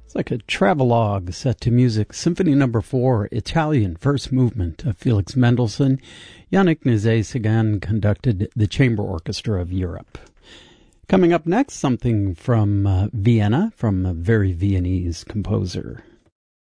It's like a travelogue set to music. Symphony No. 4, Italian First Movement of Felix Mendelssohn. Yannick Nézet-Séguin conducted the Chamber Orchestra of Europe. Coming up next, something from Vienna, from a very Viennese composer.